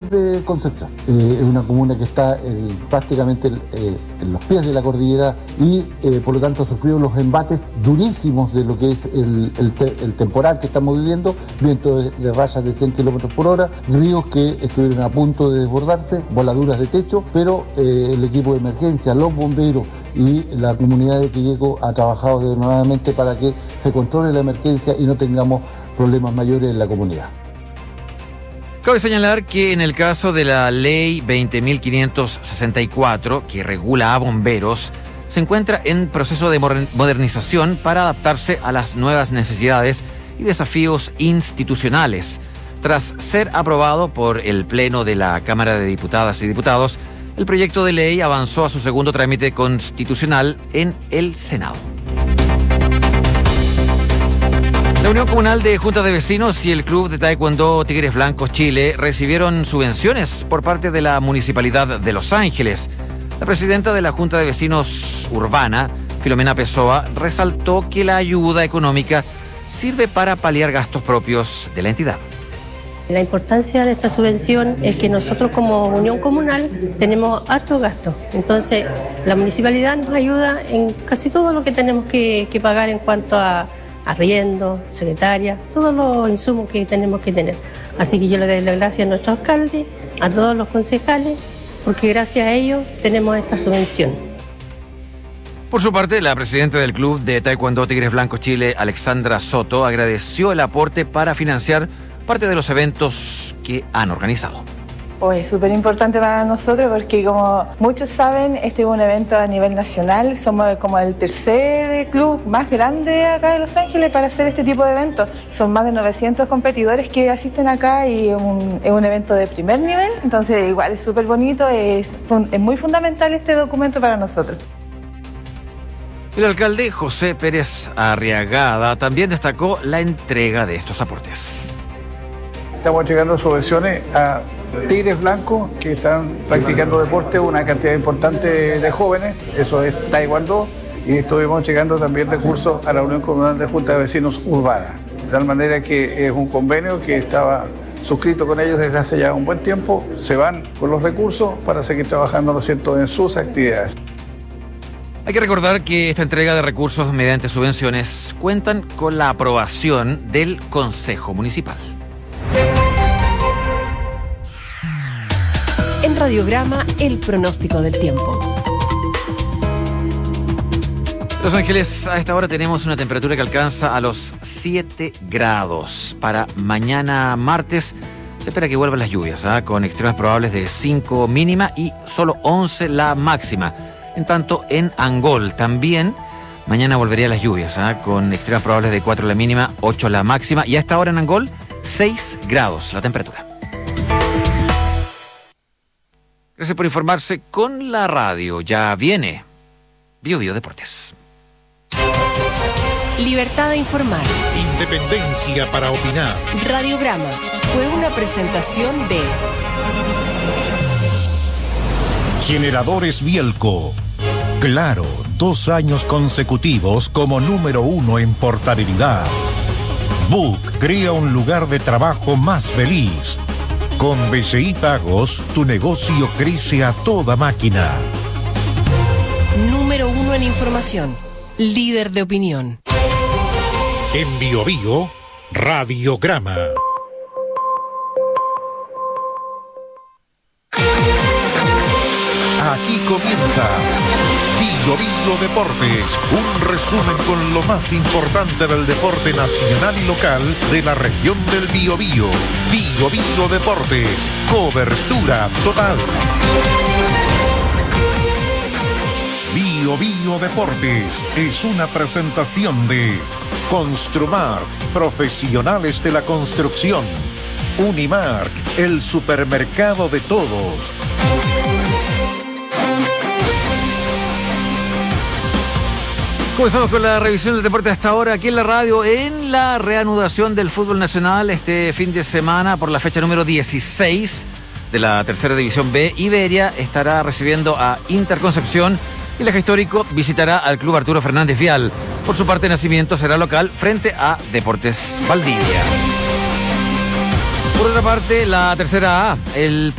de Concepción. Es una comuna que está prácticamente en los pies de la cordillera y por lo tanto ha sufrido los embates durísimos de lo que es el temporal que estamos viviendo, vientos de rayas de 100 kilómetros por hora, ríos que estuvieron a punto de desbordarse, voladuras de techo, pero el equipo de emergencia, los bomberos y la comunidad de Quilleco ha trabajado nuevamente para que se controle la emergencia y no tengamos problemas mayores en la comunidad. Cabe señalar que en el caso de la Ley 20.564, que regula a bomberos, se encuentra en proceso de modernización para adaptarse a las nuevas necesidades y desafíos institucionales. Tras ser aprobado por el Pleno de la Cámara de Diputadas y Diputados, el proyecto de ley avanzó a su segundo trámite constitucional en el Senado. La Unión Comunal de Juntas de Vecinos y el Club de Taekwondo Tigres Blancos Chile recibieron subvenciones por parte de la Municipalidad de Los Ángeles. La presidenta de la Junta de Vecinos Urbana, Filomena Pessoa, resaltó que la ayuda económica sirve para paliar gastos propios de la entidad. La importancia de esta subvención es que nosotros como Unión Comunal tenemos hartos gastos. Entonces, la municipalidad nos ayuda en casi todo lo que tenemos que pagar en cuanto a arriendo, secretaria, todos los insumos que tenemos que tener. Así que yo le doy las gracias a nuestro alcalde, a todos los concejales, porque gracias a ellos tenemos esta subvención. Por su parte, la presidenta del Club de Taekwondo Tigres Blancos Chile, Alexandra Soto, agradeció el aporte para financiar parte de los eventos que han organizado. Es súper importante para nosotros porque, como muchos saben, este es un evento a nivel nacional. Somos como el tercer club más grande acá de Los Ángeles para hacer este tipo de eventos. Son más de 900 competidores que asisten acá y es un evento de primer nivel. Entonces, igual es súper bonito, es muy fundamental este documento para nosotros. El alcalde José Pérez Arriagada también destacó la entrega de estos aportes. Estamos entregando subvenciones a Tigres Blancos que están practicando deporte, una cantidad importante de jóvenes, eso es Taekwondo, y estuvimos entregando también recursos a la Unión Comunal de Juntas de Vecinos Urbana. De tal manera que es un convenio que estaba suscrito con ellos desde hace ya un buen tiempo, se van con los recursos para seguir trabajando, ¿no es cierto?, en sus actividades. Hay que recordar que esta entrega de recursos mediante subvenciones cuentan con la aprobación del Consejo Municipal. En Radiograma, el pronóstico del tiempo. Los Ángeles, a esta hora tenemos una temperatura que alcanza a los 7 grados. Para mañana martes se espera que vuelvan las lluvias, con extremas probables de 5 mínima y solo 11 la máxima. En tanto, en Angol también mañana volverían las lluvias, con extremas probables de 4 la mínima, 8 la máxima. Y a esta hora en Angol, 6 grados la temperatura. Gracias por informarse con la radio. Ya viene BioBio Deportes. Libertad de informar. Independencia para opinar. Radiograma fue una presentación de Generadores Bielco. Claro, 2 años consecutivos como número 1 en portabilidad. Book crea un lugar de trabajo más feliz. Con BCI Pagos, tu negocio crece a toda máquina. Número 1 en información. Líder de opinión. En BioBio, Radiograma. Aquí comienza BioBio Deportes, un resumen con lo más importante del deporte nacional y local de la región del Biobío. BioBio Deportes, cobertura total. BioBio Deportes es una presentación de Construmark, profesionales de la construcción. Unimark, el supermercado de todos. Comenzamos con la revisión del deporte hasta ahora aquí en la radio, en la reanudación del fútbol nacional este fin de semana por la fecha número 16 de la tercera división B. Iberia estará recibiendo a Interconcepción y el Eje Histórico visitará al Club Arturo Fernández Vial. Por su parte, Nacimiento será local frente a Deportes Valdivia. Por otra parte, la tercera A, el